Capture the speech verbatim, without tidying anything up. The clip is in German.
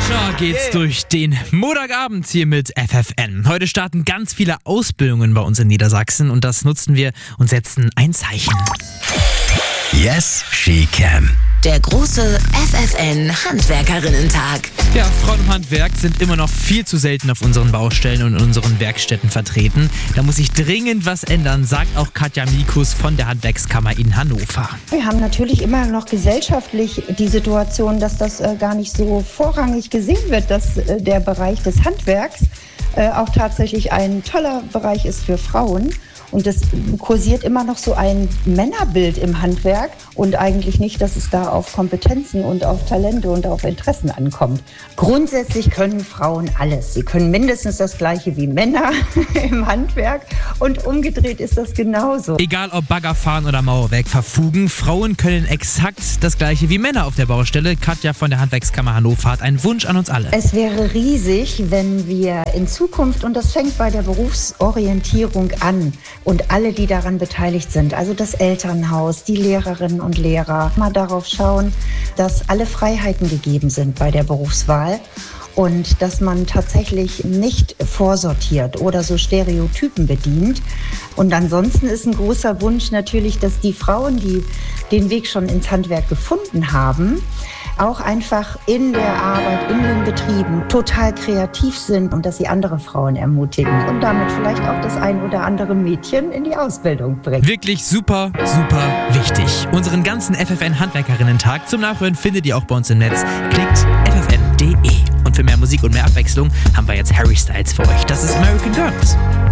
So geht's yeah. durch den Montagabend hier mit F F N. Heute starten ganz viele Ausbildungen bei uns in Niedersachsen und das nutzen wir und setzen ein Zeichen. Yes, she can. Der große F F N-Handwerkerinnen-Tag. Ja, Frauen im Handwerk sind immer noch viel zu selten auf unseren Baustellen und in unseren Werkstätten vertreten. Da muss sich dringend was ändern, sagt auch Katja Mikus von der Handwerkskammer in Hannover. Wir haben natürlich immer noch gesellschaftlich die Situation, dass das äh, gar nicht so vorrangig gesehen wird, dass äh, der Bereich des Handwerks äh, auch tatsächlich ein toller Bereich ist für Frauen. Und es kursiert immer noch so ein Männerbild im Handwerk und eigentlich nicht, dass es da auf Kompetenzen und auf Talente und auf Interessen ankommt. Grundsätzlich können Frauen alles. Sie können mindestens das Gleiche wie Männer im Handwerk und umgedreht ist das genauso. Egal ob Baggerfahren oder Mauerwerk verfugen, Frauen können exakt das Gleiche wie Männer auf der Baustelle. Katja von der Handwerkskammer Hannover hat einen Wunsch an uns alle. Es wäre riesig, wenn wir in Zukunft, und das fängt bei der Berufsorientierung an, und alle, die daran beteiligt sind, also das Elternhaus, die Lehrerinnen und Lehrer, mal darauf schauen, dass alle Freiheiten gegeben sind bei der Berufswahl und dass man tatsächlich nicht vorsortiert oder so Stereotypen bedient. Und ansonsten ist ein großer Wunsch natürlich, dass die Frauen, die den Weg schon ins Handwerk gefunden haben, auch einfach in der Arbeit, in den Betrieben total kreativ sind und dass sie andere Frauen ermutigen und damit vielleicht auch das ein oder andere Mädchen in die Ausbildung bringen. Wirklich super, super wichtig. Unseren ganzen F F N-Handwerkerinnen-Tag zum Nachhören findet ihr auch bei uns im Netz. Klickt f f n punkt d e. Und für mehr Musik und mehr Abwechslung haben wir jetzt Harry Styles für euch. Das ist American Girls.